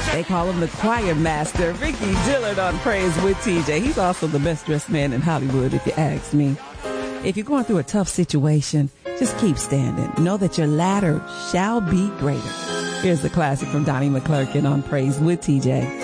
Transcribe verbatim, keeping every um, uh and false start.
They call him the choir master, Ricky Dillard on Praise with T J. He's also the best dressed man in Hollywood, if you ask me. If you're going through a tough situation, just keep standing. Know that your ladder shall be greater. Here's the classic from Donnie McClurkin on Praise with T J.